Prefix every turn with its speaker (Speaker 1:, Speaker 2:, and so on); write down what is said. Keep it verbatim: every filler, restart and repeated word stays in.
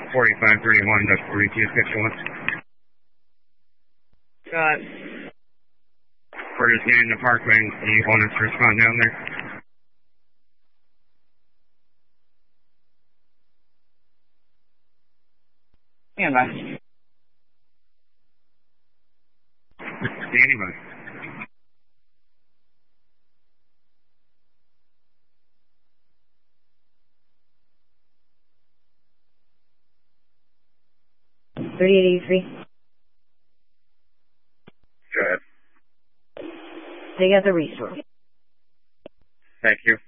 Speaker 1: forty-five thirty-one to forty-two sixty-one.
Speaker 2: Got
Speaker 1: We're just getting the Parkway. You want us to respond down there?
Speaker 2: stand by.
Speaker 1: Standing by.
Speaker 2: thirty-eight eighty-three.
Speaker 1: Go ahead.
Speaker 2: They got the resource.
Speaker 1: Thank you.